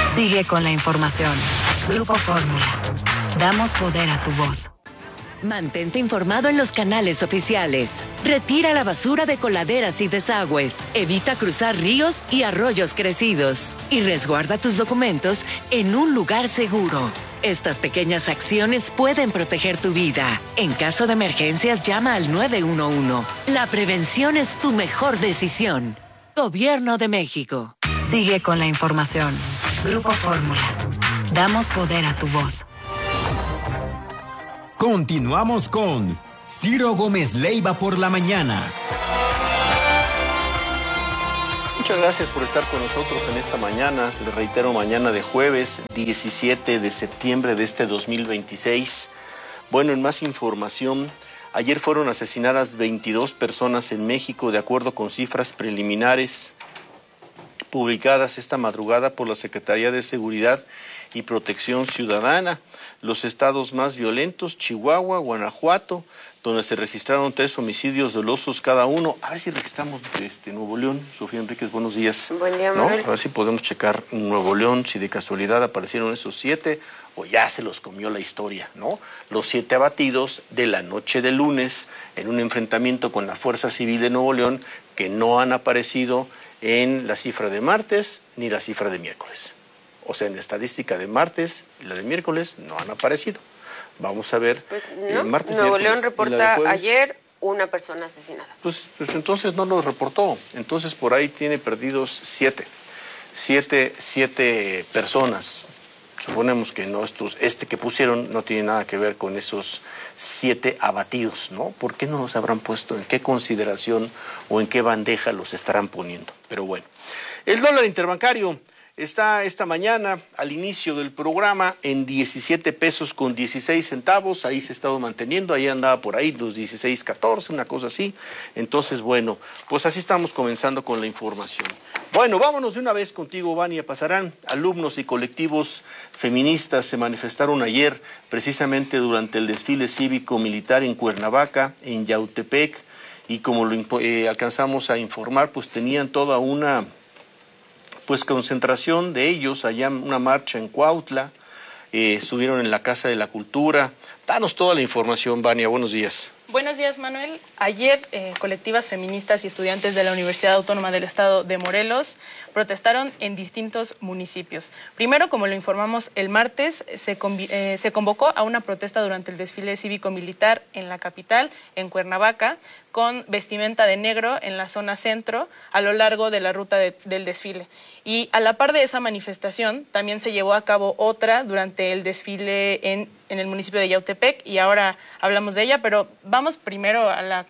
Sigue con la información. Grupo Fórmula. Damos poder a tu voz. Mantente informado en los canales oficiales. Retira la basura de coladeras y desagües. Evita cruzar ríos y arroyos crecidos. Y resguarda tus documentos en un lugar seguro. Estas pequeñas acciones pueden proteger tu vida. En caso de emergencias, llama al 911. La prevención es tu mejor decisión. Gobierno de México. Sigue con la información. Grupo Fórmula. Damos poder a tu voz. Continuamos con Ciro Gómez Leiva por la mañana. Muchas gracias por estar con nosotros en esta mañana. Les reitero, mañana de jueves 17 de septiembre de este 2026. Bueno, en más información, ayer fueron asesinadas 22 personas en México, de acuerdo con cifras preliminares publicadas esta madrugada por la Secretaría de Seguridad y Protección Ciudadana. Los estados más violentos, Chihuahua, Guanajuato, donde se registraron 3 homicidios dolosos cada uno. A ver si registramos Nuevo León. Sofía Enríquez, buenos días. Buen día, ¿No? Manuel. A ver si podemos checar Nuevo León, si de casualidad aparecieron esos 7 o ya se los comió la historia, ¿no? Los 7 abatidos de la noche de lunes en un enfrentamiento con la Fuerza Civil de Nuevo León, que no han aparecido en la cifra de martes ni la cifra de miércoles. O sea, en la estadística de martes y la de miércoles no han aparecido. Vamos a ver. Pues no, martes, Nuevo miércoles, León reporta ayer una persona asesinada. Pues entonces no lo reportó. Entonces por ahí tiene perdidos 7 personas. Suponemos que no, que pusieron no tiene nada que ver con esos 7 abatidos, ¿no? ¿Por qué no los habrán puesto? ¿En qué consideración o en qué bandeja los estarán poniendo? Pero bueno, el dólar interbancario está esta mañana al inicio del programa en 17 pesos con 16 centavos. Ahí se ha estado manteniendo, ahí andaba por ahí los 16.14, una cosa así. Entonces, bueno, pues así estamos comenzando con la información. Bueno, vámonos de una vez contigo, Vania Pasarán. Alumnos y colectivos feministas se manifestaron ayer, precisamente durante el desfile cívico-militar en Cuernavaca, en Yautepec, y como lo alcanzamos a informar, pues tenían toda una concentración de ellos, allá una marcha en Cuautla, estuvieron en la Casa de la Cultura. Danos toda la información, Vania, buenos días. Buenos días, Manuel. Ayer, colectivas feministas y estudiantes de la Universidad Autónoma del Estado de Morelos protestaron en distintos municipios. Primero, como lo informamos el martes, se convocó a una protesta durante el desfile cívico-militar en la capital, en Cuernavaca, con vestimenta de negro en la zona centro a lo largo de la ruta del desfile. Y a la par de esa manifestación, también se llevó a cabo otra durante el desfile en el municipio de Yautepec, y ahora hablamos de ella, pero vamos primero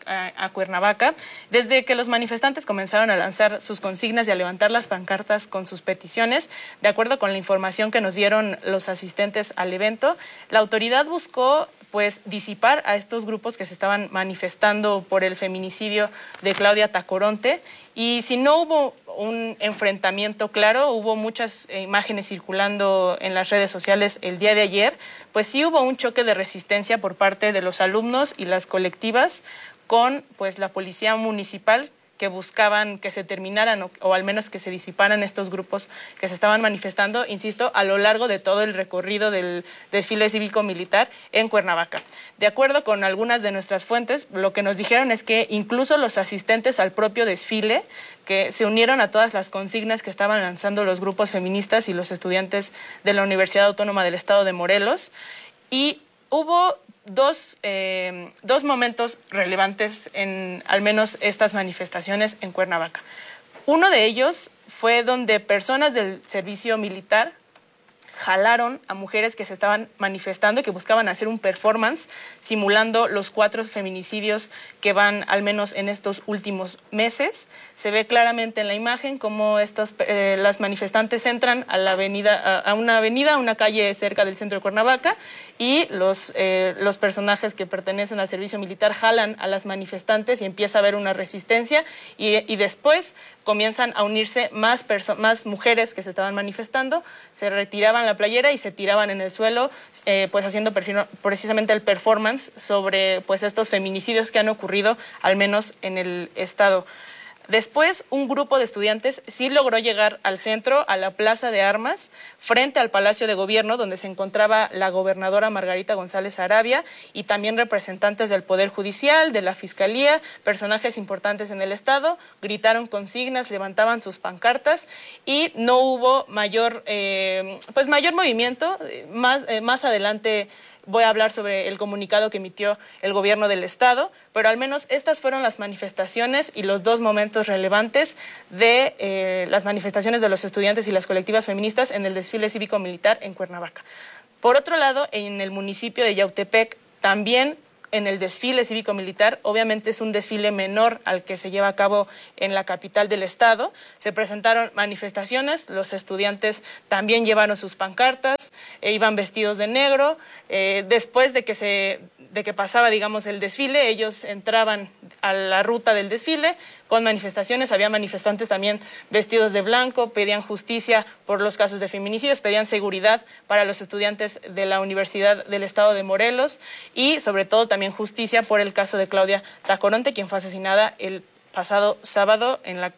a Cuernavaca. Desde que los manifestantes comenzaron a lanzar sus consignas y a levantar las pancartas con sus peticiones, de acuerdo con la información que nos dieron los asistentes al evento, la autoridad buscó disipar a estos grupos que se estaban manifestando por el feminicidio de Claudia Tacoronte. Y si no hubo un enfrentamiento claro, hubo muchas imágenes circulando en las redes sociales el día de ayer, pues sí hubo un choque de resistencia por parte de los alumnos y las colectivas con la policía municipal, que buscaban que se terminaran o al menos que se disiparan estos grupos que se estaban manifestando, insisto, a lo largo de todo el recorrido del desfile cívico-militar en Cuernavaca. De acuerdo con algunas de nuestras fuentes, lo que nos dijeron es que incluso los asistentes al propio desfile, que se unieron a todas las consignas que estaban lanzando los grupos feministas y los estudiantes de la Universidad Autónoma del Estado de Morelos, y hubo dos momentos relevantes en al menos estas manifestaciones en Cuernavaca. Uno de ellos fue donde personas del servicio militar jalaron a mujeres que se estaban manifestando y que buscaban hacer un performance simulando los 4 feminicidios que van al menos en estos últimos meses. Se ve claramente en la imagen cómo las manifestantes entran a una calle cerca del centro de Cuernavaca, y los personajes que pertenecen al servicio militar jalan a las manifestantes y empieza a haber una resistencia, y después comienzan a unirse más mujeres que se estaban manifestando, se retiraban la playera y se tiraban en el suelo, haciendo precisamente el performance sobre estos feminicidios que han ocurrido al menos en el estado. Después, un grupo de estudiantes sí logró llegar al centro, a la Plaza de Armas, frente al Palacio de Gobierno, donde se encontraba la gobernadora Margarita González Arabia y también representantes del Poder Judicial, de la Fiscalía, personajes importantes en el Estado, gritaron consignas, levantaban sus pancartas y no hubo mayor movimiento. Más adelante voy a hablar sobre el comunicado que emitió el gobierno del Estado, pero al menos estas fueron las manifestaciones y los dos momentos relevantes de las manifestaciones de los estudiantes y las colectivas feministas en el desfile cívico-militar en Cuernavaca. Por otro lado, en el municipio de Yautepec, también en el desfile cívico-militar, obviamente es un desfile menor al que se lleva a cabo en la capital del estado. Se presentaron manifestaciones, los estudiantes también llevaron sus pancartas, iban vestidos de negro. Después de que pasaba, digamos, el desfile, ellos entraban a la ruta del desfile con manifestaciones. Había manifestantes también vestidos de blanco, pedían justicia por los casos de feminicidios, pedían seguridad para los estudiantes de la Universidad del Estado de Morelos y sobre todo también justicia por el caso de Claudia Tacoronte, quien fue asesinada el pasado sábado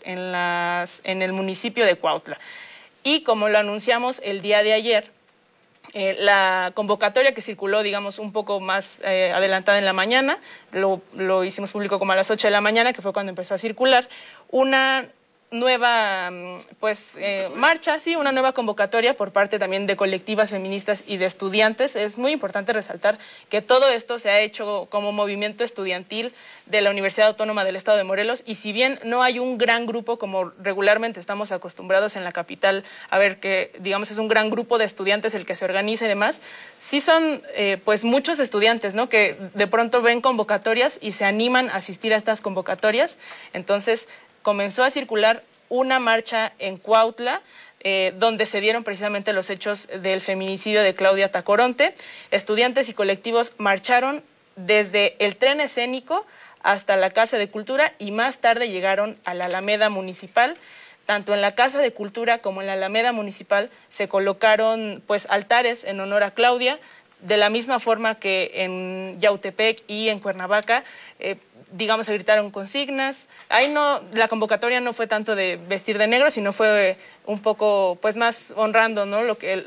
en el municipio de Cuautla. Y como lo anunciamos el día de ayer, la convocatoria que circuló, digamos, un poco más adelantada en la mañana, lo hicimos público como a las 8 de la mañana, que fue cuando empezó a circular, una nueva marcha, sí, una nueva convocatoria por parte también de colectivas feministas y de estudiantes. Es muy importante resaltar que todo esto se ha hecho como movimiento estudiantil de la Universidad Autónoma del Estado de Morelos, y si bien no hay un gran grupo como regularmente estamos acostumbrados en la capital a ver que, digamos, es un gran grupo de estudiantes el que se organiza y demás, sí son muchos estudiantes, ¿no?, que de pronto ven convocatorias y se animan a asistir a estas convocatorias. Entonces comenzó a circular una marcha en Cuautla, donde se dieron precisamente los hechos del feminicidio de Claudia Tacoronte. Estudiantes y colectivos marcharon desde el tren escénico hasta la Casa de Cultura y más tarde llegaron a la Alameda Municipal. Tanto en la Casa de Cultura como en la Alameda Municipal se colocaron altares en honor a Claudia, de la misma forma que en Yautepec y en Cuernavaca, digamos, se gritaron consignas. Ahí la convocatoria no fue tanto de vestir de negro, sino fue un poco más honrando, ¿no?,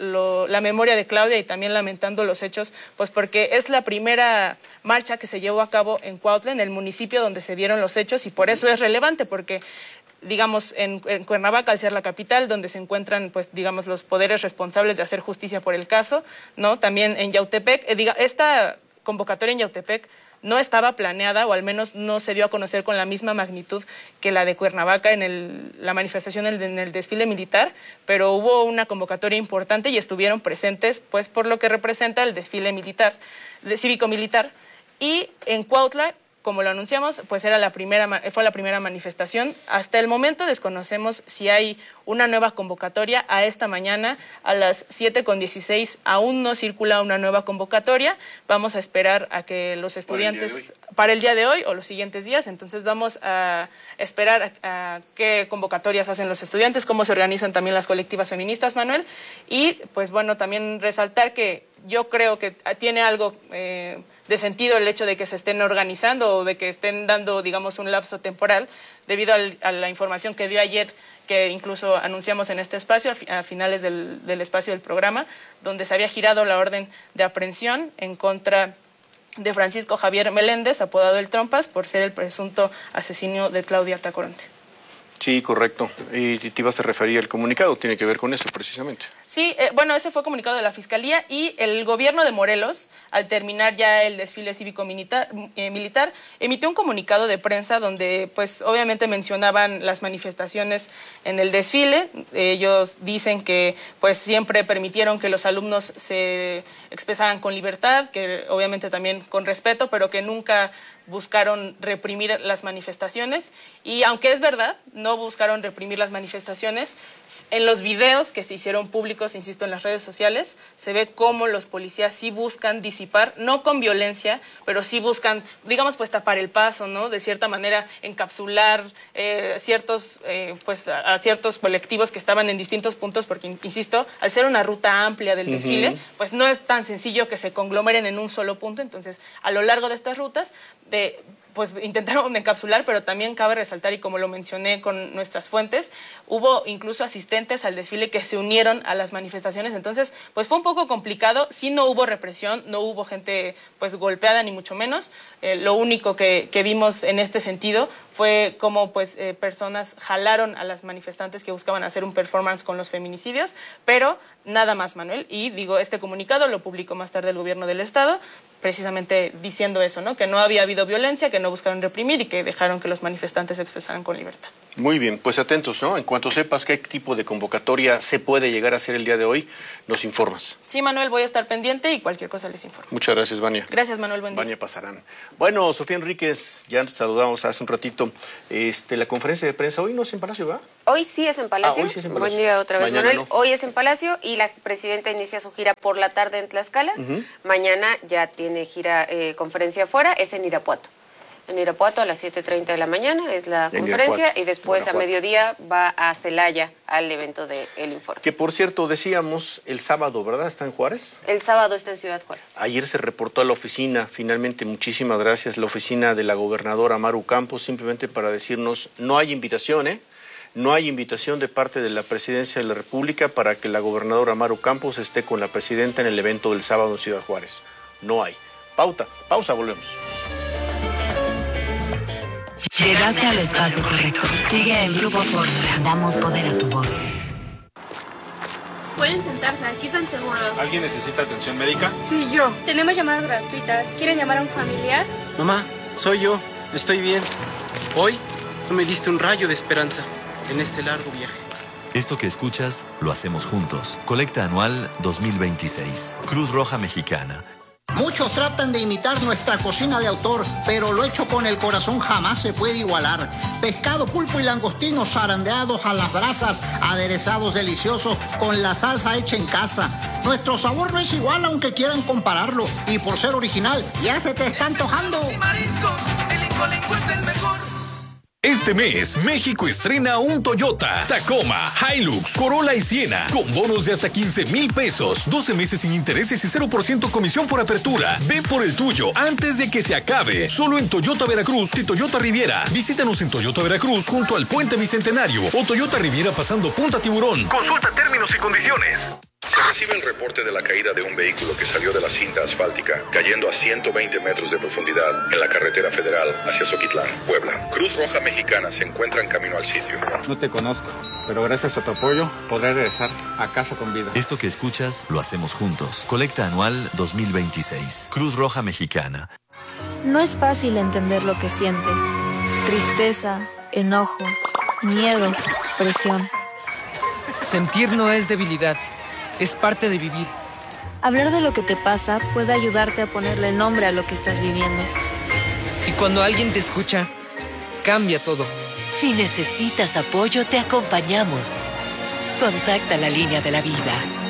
la memoria de Claudia y también lamentando los hechos, porque es la primera marcha que se llevó a cabo en Cuautla, en el municipio donde se dieron los hechos, y por eso es relevante, porque digamos, en Cuernavaca, al ser la capital, donde se encuentran, digamos, los poderes responsables de hacer justicia por el caso, ¿no? También en Yautepec, esta convocatoria en Yautepec no estaba planeada, o al menos no se dio a conocer con la misma magnitud que la de Cuernavaca en la manifestación en el desfile militar, pero hubo una convocatoria importante y estuvieron presentes, por lo que representa el desfile cívico-militar. Y en Cuautla, como lo anunciamos, fue la primera manifestación. Hasta el momento desconocemos si hay una nueva convocatoria. A esta mañana, a las 7:16, aún no circula una nueva convocatoria. Vamos a esperar a que los estudiantes, para el día de hoy o los siguientes días, entonces vamos a esperar a qué convocatorias hacen los estudiantes, cómo se organizan también las colectivas feministas, Manuel. Y, también resaltar que yo creo que tiene algo de sentido el hecho de que se estén organizando o de que estén dando, digamos, un lapso temporal, debido a la información que dio ayer, que incluso anunciamos en este espacio, a finales del espacio del programa, donde se había girado la orden de aprehensión en contra de Francisco Javier Meléndez, apodado El Trompas, por ser el presunto asesino de Claudia Tacoronte. Sí, correcto. Y te ibas a referir al comunicado, tiene que ver con eso precisamente. Sí, ese fue comunicado de la Fiscalía, y el gobierno de Morelos, al terminar ya el desfile cívico-militar, emitió un comunicado de prensa donde, obviamente mencionaban las manifestaciones en el desfile. Ellos dicen que, siempre permitieron que los alumnos se expresaran con libertad, que obviamente también con respeto, pero que nunca buscaron reprimir las manifestaciones. Y aunque es verdad, no buscaron reprimir las manifestaciones, en los videos que se hicieron públicos, insisto, en las redes sociales, se ve cómo los policías sí buscan disipar, no con violencia, pero sí buscan, digamos, tapar el paso, ¿no? De cierta manera, encapsular a ciertos colectivos que estaban en distintos puntos, porque, insisto, al ser una ruta amplia del desfile, no es tan sencillo que se conglomeren en un solo punto. Entonces, a lo largo de estas rutas, pues intentaron encapsular, pero también cabe resaltar, y como lo mencioné con nuestras fuentes, hubo incluso asistentes al desfile que se unieron a las manifestaciones. Entonces, pues fue un poco complicado. Sí, no hubo represión, no hubo gente pues golpeada, ni mucho menos. Lo único que vimos en este sentido fue cómo pues personas jalaron a las manifestantes que buscaban hacer un performance con los feminicidios, pero nada más, Manuel. Y digo, este comunicado lo publicó más tarde el gobierno del estado, precisamente diciendo eso, ¿no? Que no había habido violencia, que no buscaron reprimir y que dejaron que los manifestantes se expresaran con libertad. Muy bien, pues atentos, ¿no? En cuanto sepas qué tipo de convocatoria se puede llegar a hacer el día de hoy, nos informas. Sí, Manuel, voy a estar pendiente y cualquier cosa les informo. Muchas gracias, Vania. Gracias, Manuel, buen día. Vania Pasarán. Bueno, Sofía Enríquez, ya nos saludamos hace un ratito. La conferencia de prensa hoy no es en Palacio, ¿verdad? Hoy sí es en Palacio. Hoy sí es en Palacio. Buen día otra vez, Mañana Manuel. no. Hoy es en Palacio y la presidenta inicia su gira por la tarde en Tlaxcala. Mañana ya tiene gira, conferencia afuera, es en Irapuato. En Irapuato a las 7:30 de la mañana es la conferencia y después a mediodía va a Celaya al evento del informe. Que por cierto, decíamos el sábado, ¿verdad? ¿Está en Juárez? El sábado está en Ciudad Juárez. Ayer se reportó a la oficina, finalmente muchísimas gracias, la oficina de la gobernadora Maru Campos, simplemente para decirnos, no hay invitación, no hay invitación de parte de la Presidencia de la República para que la gobernadora Maru Campos esté con la presidenta en el evento del sábado en Ciudad Juárez. No hay. Pausa, volvemos. Llegaste al espacio correcto. Sigue el Grupo Fórmula. Damos poder a tu voz. Pueden sentarse, aquí están seguros. ¿Alguien necesita atención médica? Sí, yo. Tenemos llamadas gratuitas. ¿Quieren llamar a un familiar? Mamá, soy yo. Estoy bien. Hoy tú me diste un rayo de esperanza en este largo viaje. Esto que escuchas, lo hacemos juntos. Colecta anual 2026. Cruz Roja Mexicana. Muchos tratan de imitar nuestra cocina de autor, pero lo hecho con el corazón jamás se puede igualar. Pescado, pulpo y langostinos zarandeados a las brasas, aderezados deliciosos con la salsa hecha en casa. Nuestro sabor no es igual aunque quieran compararlo, y por ser original ya se te está antojando. Mariscos, el Incolenco es el mejor. Este mes, México estrena un Toyota, Tacoma, Hilux, Corolla y Siena, con bonos de hasta 15,000 pesos, 12 meses sin intereses y 0% comisión por apertura. Ve por el tuyo antes de que se acabe. Solo en Toyota Veracruz y Toyota Riviera. Visítanos en Toyota Veracruz junto al Puente Bicentenario o Toyota Riviera pasando Punta Tiburón. Consulta términos y condiciones. Se recibe el reporte de la caída de un vehículo que salió de la cinta asfáltica, cayendo a 120 metros de profundidad en la carretera federal hacia Zoquitlán, Puebla. Cruz Roja Mexicana se encuentra en camino al sitio. No te conozco, pero gracias a tu apoyo podré regresar a casa con vida. Esto que escuchas, lo hacemos juntos. Colecta anual 2026. Cruz Roja Mexicana. No es fácil entender lo que sientes. Tristeza, enojo, miedo, presión. Sentir no es debilidad. Es parte de vivir. Hablar de lo que te pasa puede ayudarte a ponerle nombre a lo que estás viviendo. Y cuando alguien te escucha, cambia todo. Si necesitas apoyo, te acompañamos. Contacta la línea de la vida.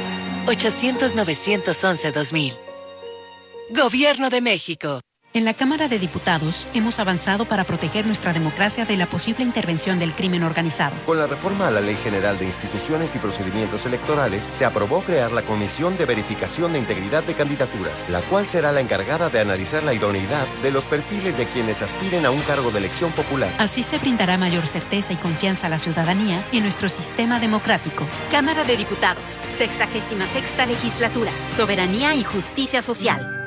800-911-2000. Gobierno de México. En la Cámara de Diputados hemos avanzado para proteger nuestra democracia de la posible intervención del crimen organizado. Con la reforma a la Ley General de Instituciones y Procedimientos Electorales, se aprobó crear la Comisión de Verificación de Integridad de Candidaturas, la cual será la encargada de analizar la idoneidad de los perfiles de quienes aspiren a un cargo de elección popular. Así se brindará mayor certeza y confianza a la ciudadanía y en nuestro sistema democrático. Cámara de Diputados, 66ª Legislatura, Soberanía y Justicia Social.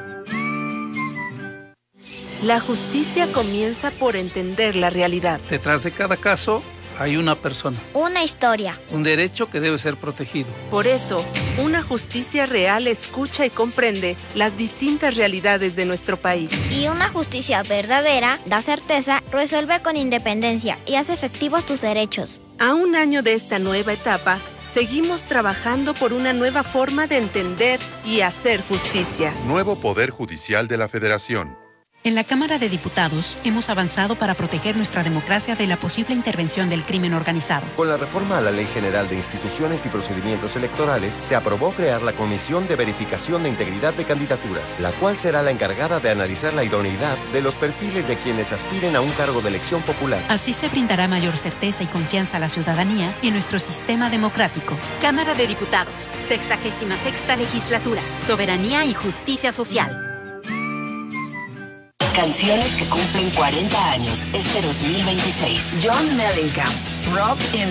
La justicia comienza por entender la realidad. Detrás de cada caso hay una persona. Una historia. Un derecho que debe ser protegido. Por eso, una justicia real escucha y comprende las distintas realidades de nuestro país. Y una justicia verdadera da certeza, resuelve con independencia y hace efectivos tus derechos. A un año de esta nueva etapa, seguimos trabajando por una nueva forma de entender y hacer justicia. Nuevo Poder Judicial de la Federación. En la Cámara de Diputados hemos avanzado para proteger nuestra democracia de la posible intervención del crimen organizado. Con la reforma a la Ley General de Instituciones y Procedimientos Electorales, se aprobó crear la Comisión de Verificación de Integridad de Candidaturas, la cual será la encargada de analizar la idoneidad de los perfiles de quienes aspiren a un cargo de elección popular. Así se brindará mayor certeza y confianza a la ciudadanía y en nuestro sistema democrático. Cámara de Diputados, 66ª Legislatura, Soberanía y Justicia Social. Canciones que cumplen 40 años este 2026. John Mellencamp, Rock in